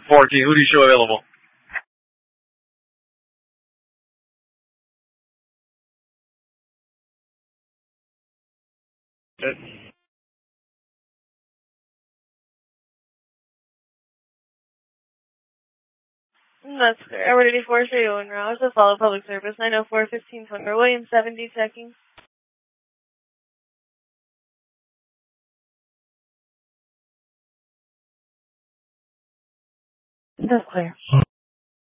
4K, who do you show available? That's clear. Edward 84, show you en route to follow public service 904-15 Twinger Williams 70 checking. That's clear.